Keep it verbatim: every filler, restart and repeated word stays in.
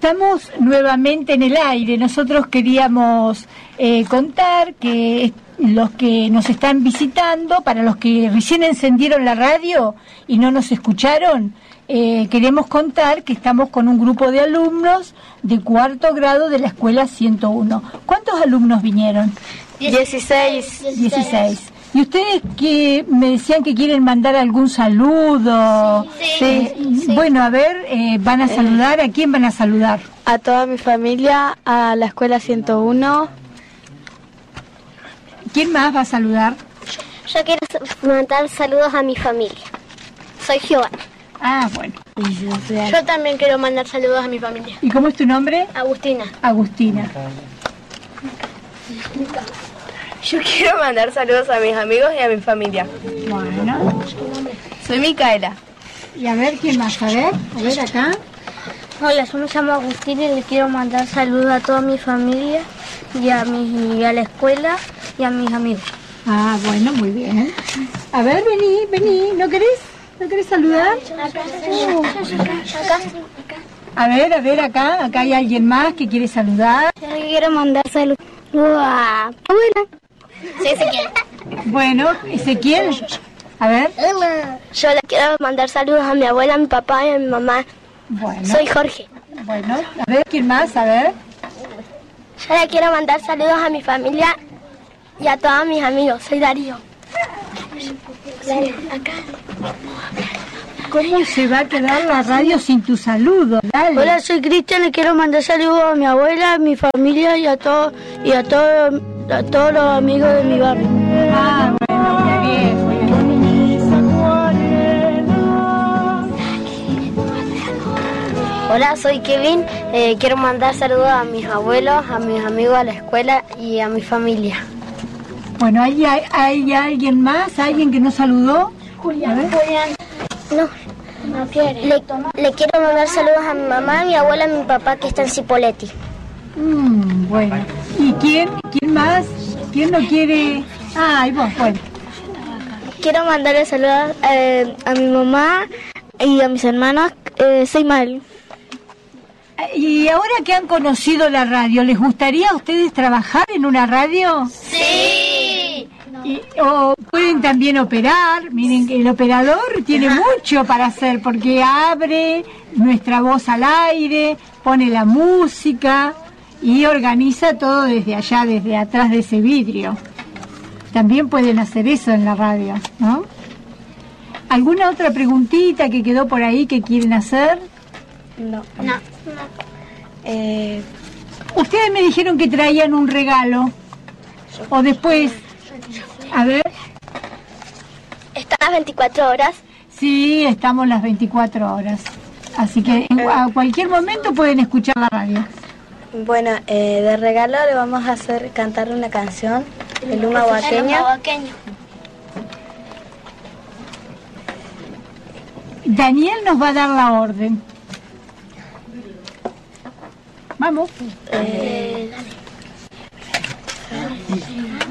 estamos nuevamente en el aire. Nosotros queríamos eh, contar que los que nos están visitando, para los que recién encendieron la radio y no nos escucharon, eh, queremos contar que estamos con un grupo de alumnos de cuarto grado de la escuela ciento uno. ¿Cuántos alumnos vinieron? Dieciséis. Dieciséis. ¿Y ustedes que me decían que quieren mandar algún saludo? Sí. Eh, Sí. Bueno, a ver, eh, ¿van a saludar? ¿A quién van a saludar? A toda mi familia, a la escuela ciento uno. ¿Quién más va a saludar? Yo quiero mandar saludos a mi familia. Soy Giovanna. Ah, bueno. Yo también quiero mandar saludos a mi familia. ¿Y cómo es tu nombre? Agustina. Agustina. Yo quiero mandar saludos a mis amigos y a mi familia. Bueno. Soy Micaela. Y a ver, ¿quién más? A ver, a ver acá. Hola, yo me llamo Agustina y le quiero mandar saludos a toda mi familia y a, mi, y a la escuela y a mis amigos. Ah, bueno, muy bien. A ver, vení, vení. ¿No querés? ¿No querés saludar? Acá, acá. A ver, a ver, acá. Acá hay alguien más que quiere saludar. Yo le quiero mandar saludos a abuela. Sí, Ezequiel. Bueno, Ezequiel. A ver. Yo le quiero mandar saludos a mi abuela, a mi papá y a mi mamá. Bueno. Soy Jorge. Bueno, a ver, ¿quién más? A ver. Yo le quiero mandar saludos a mi familia y a todos mis amigos. Soy Darío. Acá. ¿Cómo se va a quedar la radio sin tu saludo? Dale. Hola, soy Cristian, le quiero mandar saludos a mi abuela, a mi familia y a todos y a todos a todos los amigos de mi barrio. Ah, bueno, muy bien, muy bien. Hola, soy Kevin. Eh, quiero mandar saludos a mis abuelos, a mis amigos, a la escuela y a mi familia. Bueno, ¿hay, hay, hay alguien más? ¿Alguien que no saludó? Julián. Julián. No, no quiere. Le, le quiero mandar saludos a mi mamá, a mi abuela, a mi papá que está en Cipolletti. Mm, bueno. ¿Y quién? ¿Quién más? ¿Quién no quiere? Ah, ahí vos, bueno. Quiero mandarle saludos eh, a mi mamá y a mis hermanas. Eh, soy Mal. Y ahora que han conocido la radio, ¿les gustaría a ustedes trabajar en una radio? Sí. Y, o pueden también operar. Miren que el operador tiene mucho para hacer, porque abre nuestra voz al aire, pone la música y organiza todo desde allá, desde atrás de ese vidrio. También pueden hacer eso en la radio, ¿no? ¿Alguna otra preguntita que quedó por ahí que quieren hacer? No. No. Eh, Ustedes me dijeron que traían un regalo. O después... A ver. ¿Están las veinticuatro horas? Sí, estamos las veinticuatro horas. Así que en- a cualquier momento pueden escuchar la radio. bueno, eh, de regalo le vamos a hacer cantar una canción, el Uma Huaqueña. Daniel nos va a dar la orden. Vamos. Eh,